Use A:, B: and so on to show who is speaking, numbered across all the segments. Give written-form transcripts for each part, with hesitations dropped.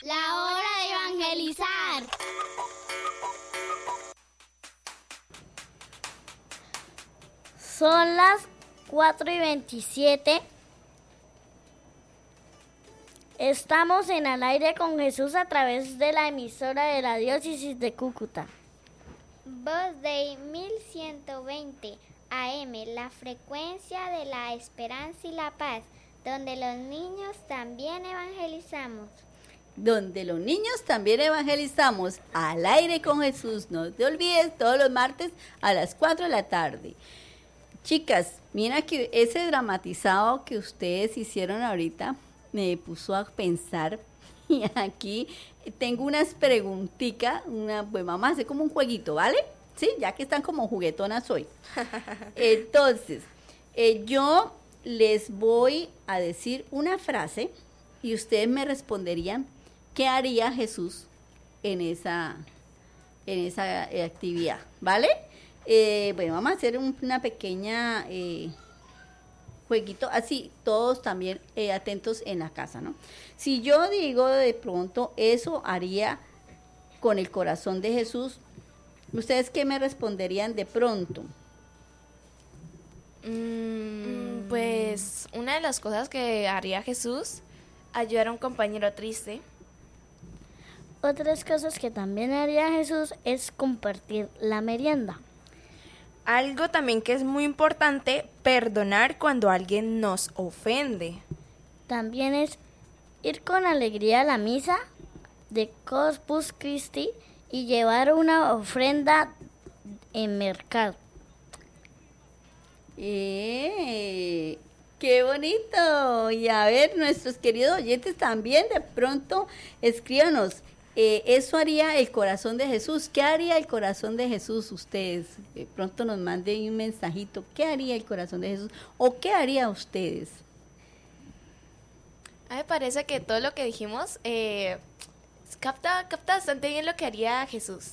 A: La hora de evangelizar.
B: Son las 4:27. Estamos en Al Aire con Jesús a través de la emisora de la Diócesis de Cúcuta.
C: Voz de 1120 AM, la frecuencia de la esperanza y la paz, donde los niños también evangelizamos.
D: Donde los niños también evangelizamos. Al Aire con Jesús. No te olvides, todos los martes a las 4 de la tarde. Chicas, mira que ese dramatizado que ustedes hicieron ahorita me puso a pensar, y aquí tengo unas preguntitas, pues vamos a hacer como un jueguito, ¿vale? Sí, ya que están como juguetonas hoy. Entonces, yo les voy a decir una frase y ustedes me responderían qué haría Jesús en esa actividad, ¿vale? Bueno, vamos a hacer una pequeña jueguito, así todos también atentos en la casa, ¿no? Si yo digo de pronto, eso haría con el corazón de Jesús, ¿ustedes qué me responderían de pronto?
E: Pues una de las cosas que haría Jesús, ayudar a un compañero triste.
B: Otras cosas que también haría Jesús es compartir la merienda.
E: Algo también que es muy importante, perdonar cuando alguien nos ofende.
B: También es ir con alegría a la misa de Corpus Christi y llevar una ofrenda en mercado.
D: ¡Qué bonito! Y a ver, nuestros queridos oyentes también de pronto escríbanos. Eso haría el corazón de Jesús. ¿Qué haría el corazón de Jesús ustedes? De pronto nos manden un mensajito. ¿Qué haría el corazón de Jesús? ¿O qué haría ustedes?
E: A mí me parece que todo lo que dijimos capta bastante bien lo que haría Jesús.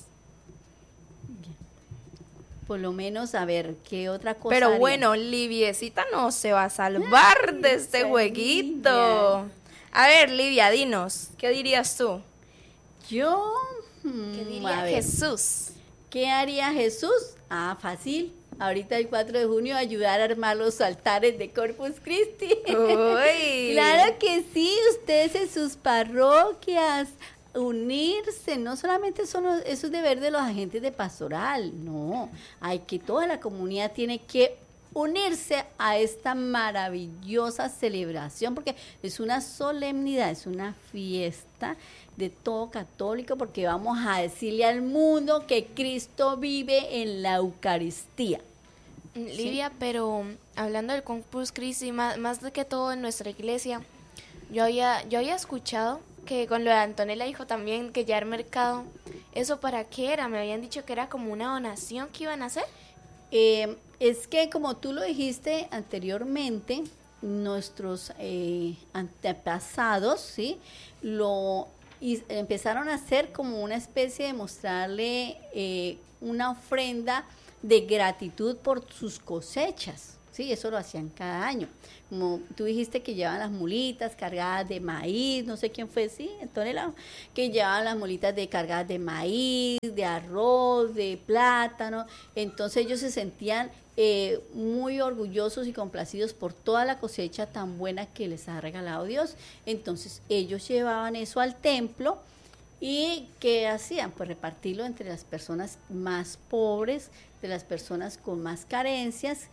D: Por lo menos, a ver, ¿qué otra cosa
E: Pero
D: haría?
E: bueno, Liviecita no se va a salvar de este jueguito.
D: Niña.
E: A ver, Livia, dinos, ¿qué dirías tú?
D: Yo,
E: ¿Qué diría
D: a ver,
E: Jesús?
D: ¿qué haría Jesús? Fácil. Ahorita el 4 de junio ayudar a armar los altares de Corpus Christi.
E: Uy.
D: Claro que sí, ustedes en sus parroquias, unirse, no solamente eso es deber de los agentes de pastoral, no, hay que toda la comunidad tiene que unirse a esta maravillosa celebración, porque es una solemnidad, es una fiesta de todo católico, porque vamos a decirle al mundo que Cristo vive en la Eucaristía.
E: Livia, ¿sí? Pero hablando del Corpus Christi, más de que todo en nuestra iglesia, yo había escuchado que con lo de Antonella dijo también que ya el mercado, ¿eso para qué era? Me habían dicho que era como una donación que iban a hacer.
D: Es que como tú lo dijiste anteriormente, nuestros antepasados, ¿sí? Empezaron a hacer como una especie de mostrarle una ofrenda de gratitud por sus cosechas, ¿sí? Eso lo hacían cada año. Como tú dijiste que llevaban las mulitas cargadas de maíz, no sé quién fue, sí, Antonella, que llevaban las mulitas cargadas de maíz, de arroz, de plátano. Entonces ellos se sentían muy orgullosos y complacidos por toda la cosecha tan buena que les ha regalado Dios. Entonces ellos llevaban eso al templo y ¿qué hacían? Pues repartirlo entre las personas más pobres, de las personas con más carencias,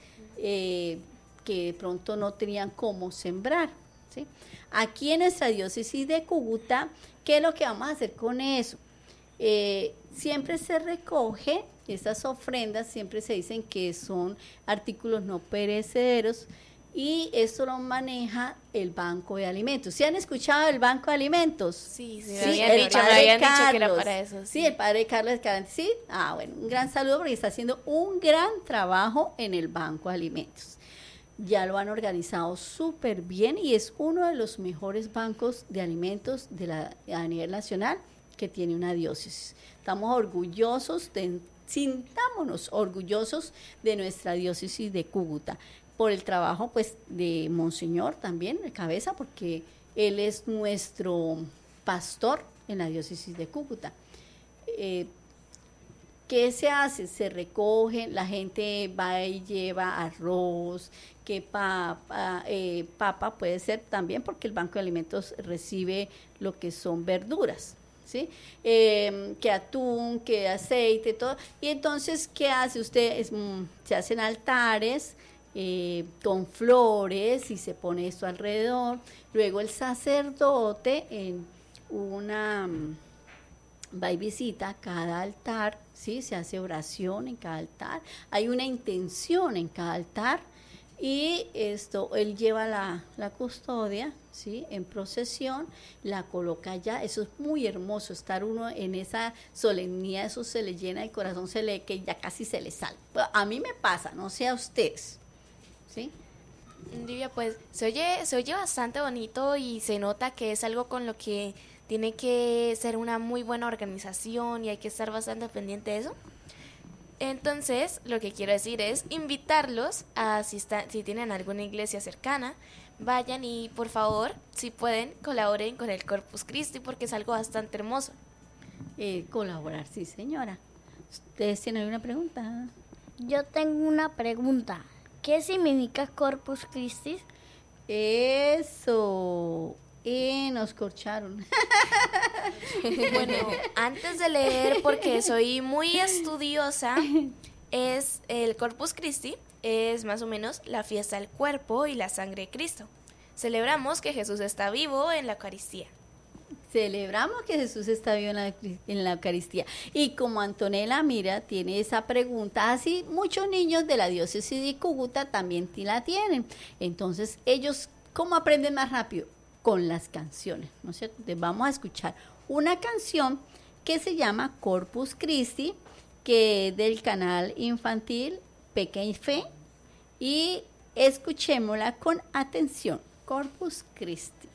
D: que de pronto no tenían cómo sembrar, ¿sí? Aquí en nuestra diócesis de Cúcuta, ¿qué es lo que vamos a hacer con eso? Siempre se recoge, estas ofrendas siempre se dicen que son artículos no perecederos, y esto lo maneja el Banco de Alimentos. ¿Sí han escuchado el Banco de Alimentos?
E: Sí,
D: Sí,
E: me habían dicho que era para eso.
D: Sí, el padre Carlos Escalante, sí. Bueno, un gran saludo porque está haciendo un gran trabajo en el Banco de Alimentos. Ya lo han organizado súper bien y es uno de los mejores bancos de alimentos a nivel nacional que tiene una diócesis. Estamos sintámonos orgullosos de nuestra diócesis de Cúcuta, por el trabajo pues de Monseñor también, de cabeza, porque él es nuestro pastor en la diócesis de Cúcuta. ¿Qué se hace? Se recoge, la gente va y lleva arroz, que papa puede ser también, porque el Banco de Alimentos recibe lo que son verduras, ¿sí? Que atún, que aceite, todo. Y entonces, ¿qué hace usted? Se hacen altares con flores y se pone esto alrededor. Luego el sacerdote va y visita cada altar, ¿sí? Se hace oración en cada altar, hay una intención en cada altar y él lleva la custodia, ¿sí? En procesión, la coloca allá. Eso es muy hermoso, estar uno en esa solemnidad, eso se le llena el corazón, que ya casi se le sale. Bueno, a mí me pasa, no sé a ustedes, ¿sí?
E: Livia, pues se oye bastante bonito y se nota que es algo con lo que tiene que ser una muy buena organización y hay que estar bastante pendiente de eso. Entonces, lo que quiero decir es invitarlos a, si tienen alguna iglesia cercana, vayan y por favor, si pueden, colaboren con el Corpus Christi porque es algo bastante hermoso.
D: Colaborar, sí, señora. ¿Ustedes tienen alguna pregunta?
B: Yo tengo una pregunta. ¿Qué significa Corpus Christi?
D: Eso. Nos corcharon.
E: Bueno, antes de leer, porque soy muy estudiosa, es el Corpus Christi, es más o menos la fiesta del cuerpo y la sangre de Cristo. Celebramos que Jesús está vivo en la Eucaristía.
D: Celebramos que Jesús está vivo en la Eucaristía. Y como Antonella, mira, tiene esa pregunta, así muchos niños de la diócesis de Cúcuta también la tienen. Entonces, ellos, ¿cómo aprenden más rápido? Con las canciones, ¿no es cierto? Entonces, vamos a escuchar una canción que se llama Corpus Christi, que es del canal infantil Pequeña Fe, y escuchémosla con atención. Corpus Christi.